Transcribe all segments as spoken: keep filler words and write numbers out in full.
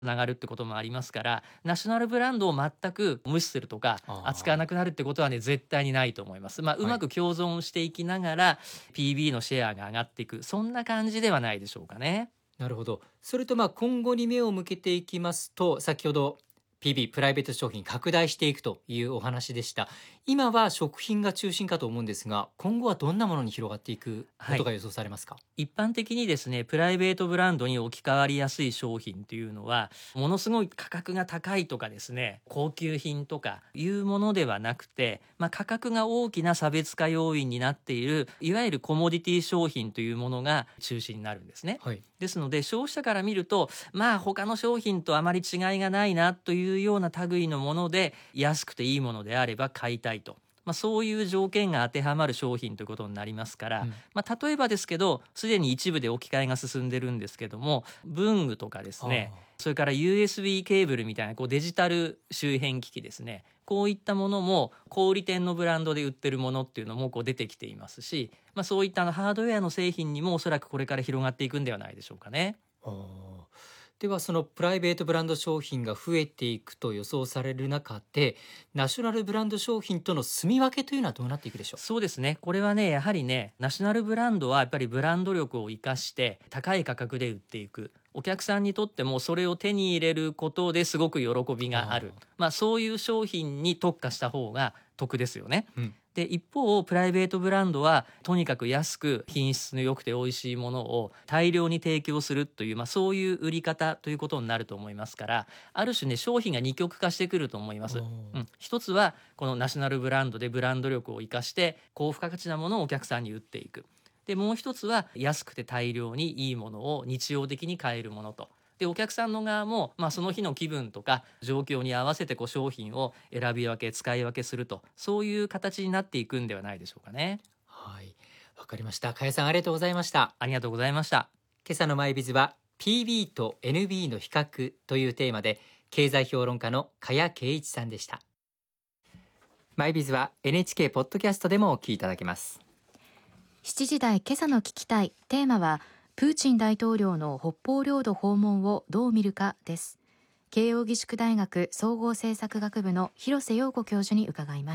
つながるってこともありますから、ナショナルブランドを全く無視するとか扱わなくなるってことはね絶対にないと思います。まあ、うまく共存していきながら ピービー のシェアが上がっていく、そんな感じではないでしょうかね。 なるほど。それとまあ今後に目を向けていきますと、先ほど ピービー プライベート商品拡大していくというお話でした。今は食品が中心かと思うんですが、今後はどんなものに広がっていくことが予想されますか？はい、 一般的にですね、プライベートブランドに置き換わりやすい商品というのは、ものすごい価格が高いとかですね、高級品とかいうものではなくて、まあ、価格が大きな差別化要因になっている、いわゆるコモディティ商品というものが中心になるんですね。 はい、ですので、消費者から見ると、まあ他の商品とあまり違いがないなというような類のもので、安くていいものであれば買いたいと。まあ、そういう条件が当てはまる商品ということになりますから、うん、まあ、例えばですけど、すでに一部で置き換えが進んでるんですけども、文具とかですね、それから ユーエスビー ケーブルみたいなこうデジタル周辺機器ですね、こういったものも小売店のブランドで売ってるものっていうのもこう出てきていますし、まあ、そういったのハードウェアの製品にもおそらくこれから広がっていくんではないでしょうかね。 ではそのプライベートブランド商品が増えていくと予想される中で、ナショナルブランド商品との住み分けというのはどうなっていくでしょう？ そうですね、これはねやはりね、ナショナルブランドはやっぱりブランド力を生かして高い価格で売っていく、お客さんにとってもそれを手に入れることですごく喜びがある、あまあ、そういう商品に特化した方が得ですよね。うん、で一方プライベートブランドはとにかく安く品質の良くて美味しいものを大量に提供するという、まあ、そういう売り方ということになると思いますから、ある種ね商品が二極化してくると思います。うん、一つはこのナショナルブランドでブランド力を生かして高付加価値なものをお客さんに売っていく。でもう一つは安くて大量にいいものを日常的に買えるものと。でお客さんの側も、まあ、その日の気分とか状況に合わせてこう商品を選び分け使い分けすると、そういう形になっていくんではないでしょうかね。 はい、わかりました。加谷さんありがとうございました。 ありがとうございました。 今朝のマイビズは ピービー と エヌビー の比較というテーマで、経済評論家の加谷圭一さんでした。マイビズは エヌエイチケー ポッドキャストでもお聞きいただけます。 しちじ台今朝の聞きたいテーマは、プーチン大統領の北方領土訪問をどう見るかです。慶應義塾大学総合政策学部の広瀬陽子教授に伺います。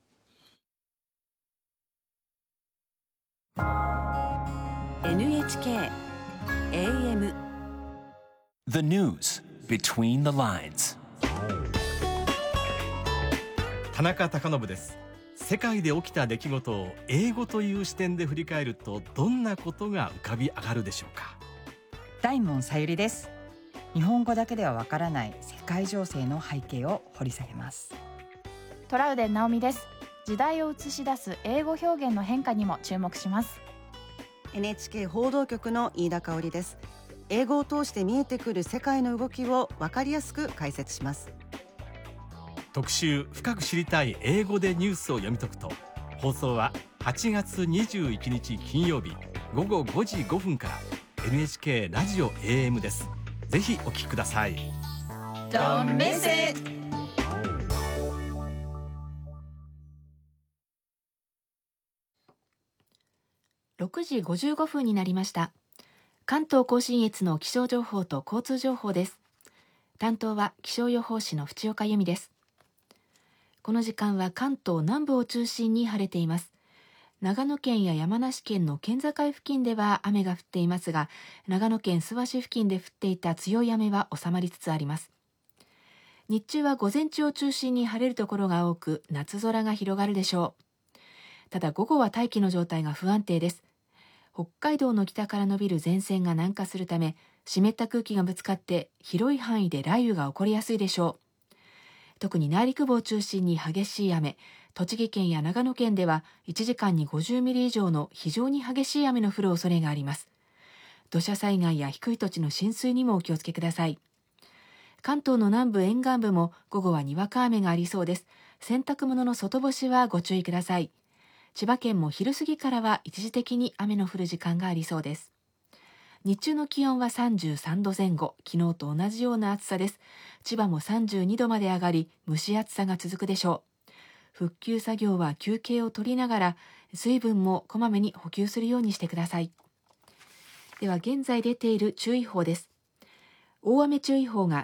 エヌエイチケー エーエム The News Between the Lines。 田中貴信です。世界で起きた出来事を英語という視点で振り返ると、どんなことが浮かび上がるでしょうか。 大門さゆりです。日本語だけではわからない世界情勢の背景を掘り下げます。 トラウデン直美です。時代を映し出す英語表現の変化にも注目します。 エヌエイチケー 報道局の飯田香織です。英語を通して見えてくる世界の動きを分かりやすく解説します。 特集深く知りたい英語でニュースを読み解くと、放送ははちがつにじゅういちにち金曜日ごごごじごふんから エヌエイチケー ラジオ エーエム です。ぜひお聞きください。 Don't miss it。 ろくじごじゅうごふんになりました。関東甲信越の気象情報と交通情報です。担当は気象予報士の淵岡由美です。この時間は関東南部を中心に晴れています。長野県や山梨県の県境付近では雨が降っていますが、長野県諏訪市付近で降っていた強い雨は収まりつつあります。日中は午前中を中心に晴れるところが多く、夏空が広がるでしょう。ただ午後は大気の状態が不安定です。北海道の北から伸びる前線が南下するため、湿った空気がぶつかって広い範囲で雷雨が起こりやすいでしょう。特に内陸部を中心に激しい雨、栃木県や長野県ではいちじかんにごじゅうミリ以上の非常に激しい雨の降る恐れがあります。土砂災害や低い土地の浸水にもお気をつけください。関東の南部沿岸部も午後はにわか雨がありそうです。洗濯物の外干しはご注意ください。千葉県も昼過ぎからは一時的に雨の降る時間がありそうです。日中の気温はさんじゅうさんどぜん後、昨日と同じような暑さです。千葉もさんじゅうにどまで上がり、蒸し暑さが続くでしょう。復旧作業は休憩を取りながら、水分もこまめに補給するようにしてください。では現在出ている注意報です。 大雨注意報が